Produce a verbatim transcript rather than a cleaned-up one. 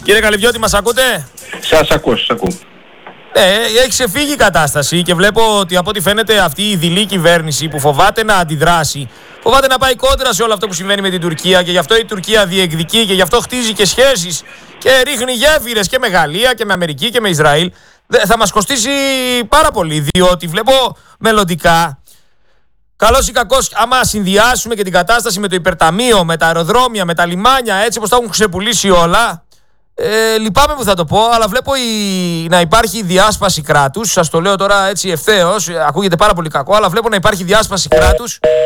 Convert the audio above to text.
Κύριε Καλυβιώτη, μας ακούτε? Σας ακούω, σας ακούω. Ναι, έχει ξεφύγει η κατάσταση και βλέπω ότι από ό,τι φαίνεται αυτή η δειλή κυβέρνηση που φοβάται να αντιδράσει, φοβάται να πάει κόντρα σε όλο αυτό που συμβαίνει με την Τουρκία και γι' αυτό η Τουρκία διεκδικεί και γι' αυτό χτίζει και σχέσεις και ρίχνει γέφυρες και με Γαλλία και με Αμερική και με Ισραήλ. Θα μας κοστίσει πάρα πολύ, διότι βλέπω μελλοντικά, καλώς ή κακώς, άμα συνδυάσουμε και την κατάσταση με το υπερταμείο, με τα αεροδρόμια, με τα λιμάνια, έτσι όπως τα έχουν ξεπουλήσει όλα. Ε, λυπάμαι που θα το πω, αλλά βλέπω η... να υπάρχει διάσπαση κράτους. Σας το λέω τώρα έτσι ευθέως, ακούγεται πάρα πολύ κακό, αλλά βλέπω να υπάρχει διάσπαση κράτους.